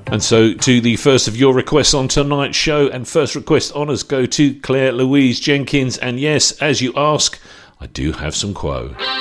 And so to the first of your requests on tonight's show, and first request honours go to Claire Louise Jenkins, and yes, as you ask, I do have some quo.